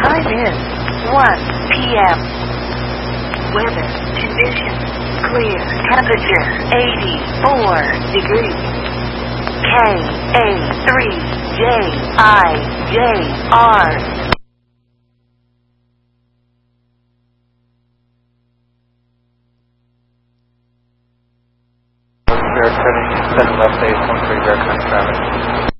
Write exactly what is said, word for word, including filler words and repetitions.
Time is one p m Weather conditions clear. Temperature eighty-four degrees. K A three J I J R. Bear turning seven left eight one three Bear turning traffic.